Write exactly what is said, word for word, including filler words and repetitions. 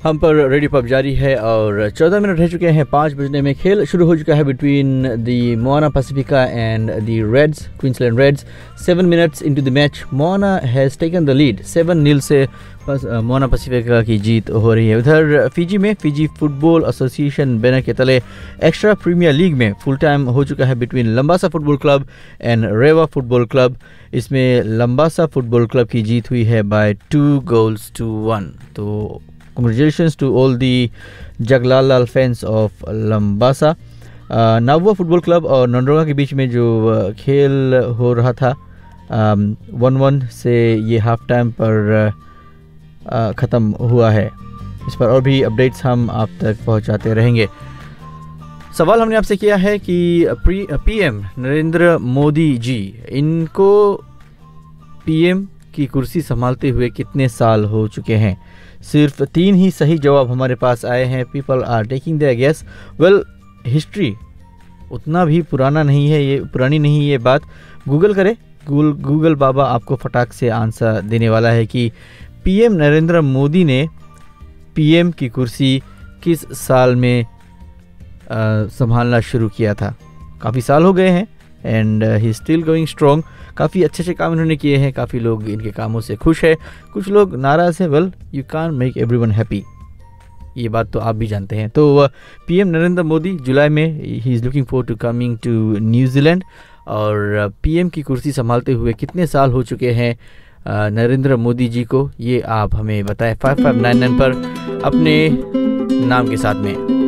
हम पर radio pub जारी है और चौदह मिनट रह चुके हैं पाँच बजने में। खेल शुरू हो चुका है between the Moana Pacifica and the Reds, Queensland Reds. Seven minutes into the match Moana has taken the lead. Seven नील से मोआना पैसिफिका की जीत हो रही है। उधर फिजी में फिजी फुटबॉल एसोसिएशन बैनर के तले एक्स्ट्रा प्रीमियर लीग में फुल टाइम हो चुका है between लंबासा football club and Rewa football club. इसमें लंबासा फुटबॉल क्लब की जीत हुई है by two goals to one. तो Congratulations to all the Jaglalal fans of Lambasa। नावुआ football club और नंडोंगा के बीच में जो खेल हो रहा था वन वन से ये हाफ टाइम पर ख़त्म हुआ है। इस पर और भी अपडेट्स हम आप तक पहुंचाते रहेंगे। सवाल हमने आपसे किया है कि पीएम नरेंद्र मोदी जी, इनको पीएम की कुर्सी संभालते हुए कितने साल हो चुके हैं। सिर्फ तीन ही सही जवाब हमारे पास आए हैं। People are taking their guess. Well, history उतना भी पुराना नहीं है, ये पुरानी नहीं ये बात। गूगल करें, गूगल गूगल बाबा आपको फटाक से आंसर देने वाला है कि पीएम नरेंद्र मोदी ने पीएम की कुर्सी किस साल में संभालना शुरू किया था। काफ़ी साल हो गए हैं and he still going strong. काफ़ी अच्छे अच्छे काम इन्होंने किए हैं, काफ़ी लोग इनके कामों से खुश है, कुछ लोग नाराज़ हैं। Well, you can't make everyone happy, ये बात तो आप भी जानते हैं। तो पीएम नरेंद्र मोदी जुलाई में he is looking for to coming to New Zealand. और पीएम की कुर्सी संभालते हुए कितने साल हो चुके हैं नरेंद्र मोदी जी को, ये आप हमें बताएं फाइव फाइव नाइन नाइन पर अपने नाम के साथ में।